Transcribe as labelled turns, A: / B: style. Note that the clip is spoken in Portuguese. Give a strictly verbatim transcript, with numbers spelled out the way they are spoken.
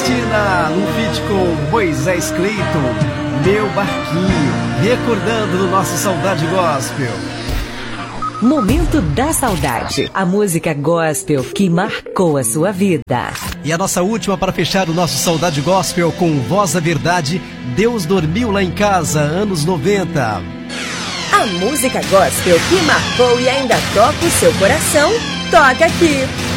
A: Cristina, no feat com Moisés Clayton, Meu Barquinho, recordando do nosso Saudade Gospel.
B: Momento da Saudade, a música gospel que marcou a sua vida.
A: E a nossa última para fechar o nosso Saudade Gospel com Voz da Verdade, Deus Dormiu Lá em Casa, anos noventa.
B: A música gospel que marcou e ainda toca o seu coração, toca aqui.